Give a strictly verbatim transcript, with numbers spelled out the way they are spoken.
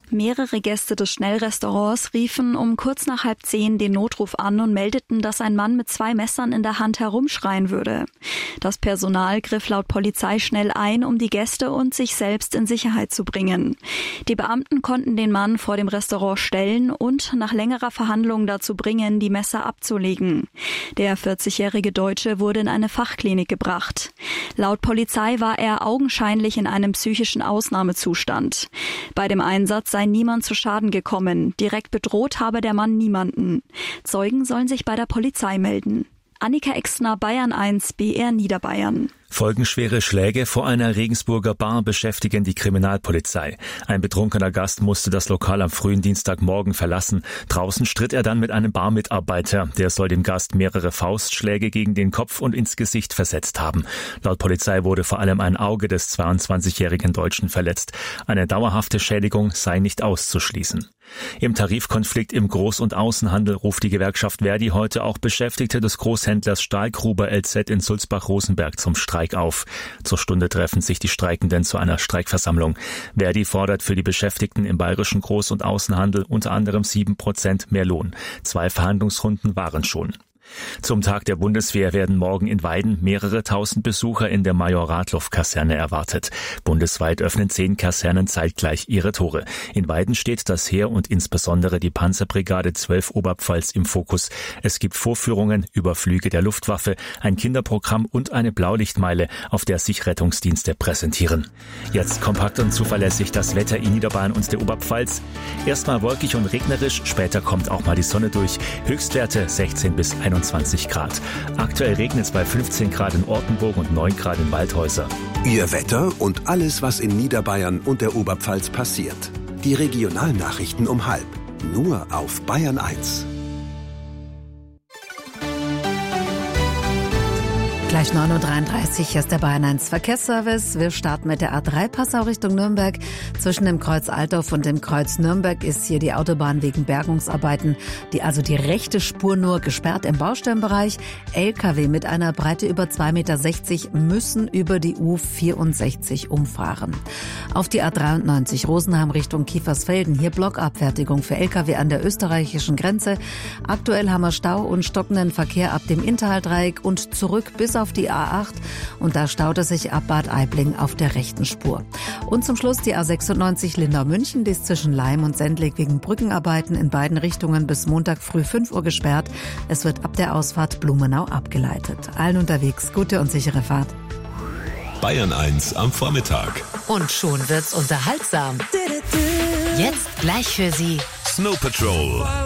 Mehrere Gäste des Schnellrestaurants riefen um kurz nach halb zehn den Notruf an und meldeten, dass ein Mann mit zwei Messern in der Hand herumschreien würde. Das Personal griff laut Polizei schnell ein, um die Gäste und sich selbst in Sicherheit zu bringen. Die Beamten konnten den Mann vor dem Restaurant stellen und nach längerer Verhandlung dazu bringen, die Messer abzulegen. Der vierzigjährige Deutsche wurde in eine Fachklinik gebracht. Laut Polizei war er augenscheinlich in einem psychischen Ausnahmezustand. Bei dem Einsatz sei niemand zu Schaden gekommen. Direkt bedroht habe der Mann niemanden. Zeugen sollen sich bei der Polizei melden. Annika Exner, Bayern eins, B R Niederbayern. Folgenschwere Schläge vor einer Regensburger Bar beschäftigen die Kriminalpolizei. Ein betrunkener Gast musste das Lokal am frühen Dienstagmorgen verlassen. Draußen stritt er dann mit einem Barmitarbeiter. Der soll dem Gast mehrere Faustschläge gegen den Kopf und ins Gesicht versetzt haben. Laut Polizei wurde vor allem ein Auge des zweiundzwanzigjährigen Deutschen verletzt. Eine dauerhafte Schädigung sei nicht auszuschließen. Im Tarifkonflikt im Groß- und Außenhandel ruft die Gewerkschaft Verdi heute auch Beschäftigte des Großhändlers Stahlgruber L Z in Sulzbach-Rosenberg zum Streik auf. Zur Stunde treffen sich die Streikenden zu einer Streikversammlung. Verdi fordert für die Beschäftigten im bayerischen Groß- und Außenhandel unter anderem sieben Prozent mehr Lohn. Zwei Verhandlungsrunden waren schon. Zum Tag der Bundeswehr werden morgen in Weiden mehrere tausend Besucher in der Major-Radloff-Kaserne erwartet. Bundesweit öffnen zehn Kasernen zeitgleich ihre Tore. In Weiden steht das Heer und insbesondere die Panzerbrigade zwölf Oberpfalz im Fokus. Es gibt Vorführungen, Überflüge der Luftwaffe, ein Kinderprogramm und eine Blaulichtmeile, auf der sich Rettungsdienste präsentieren. Jetzt kompakt und zuverlässig das Wetter in Niederbayern und der Oberpfalz. Erstmal wolkig und regnerisch, später kommt auch mal die Sonne durch. Höchstwerte sechzehn bis einundzwanzig Grad. Aktuell regnet es bei fünfzehn Grad in Ortenburg und neun Grad in Waldhäuser. Ihr Wetter und alles, was in Niederbayern und der Oberpfalz passiert. Die Regionalnachrichten um halb. Nur auf Bayern eins. Gleich neun Uhr dreiunddreißig, hier ist der Bayern eins Verkehrsservice. Wir starten mit der A drei Passau Richtung Nürnberg. Zwischen dem Kreuz Altdorf und dem Kreuz Nürnberg ist hier die Autobahn wegen Bergungsarbeiten, die also die rechte Spur nur gesperrt im Baustellenbereich. L K W mit einer Breite über zwei Komma sechzig Meter müssen über die U vierundsechzig umfahren. Auf die A dreiundneunzig Rosenheim Richtung Kiefersfelden. Hier Blockabfertigung für L K W an der österreichischen Grenze. Aktuell haben wir Stau und stockenden Verkehr ab dem Inntal-Dreieck und zurück bis auf die A acht und da staut es sich ab Bad Aibling auf der rechten Spur. Und zum Schluss die A sechsundneunzig Lindau-München, die ist zwischen Laim und Sendling wegen Brückenarbeiten in beiden Richtungen bis Montag früh fünf Uhr gesperrt. Es wird ab der Ausfahrt Blumenau abgeleitet. Allen unterwegs gute und sichere Fahrt. Bayern eins am Vormittag. Und schon wird's unterhaltsam. Jetzt gleich für Sie Snow Patrol.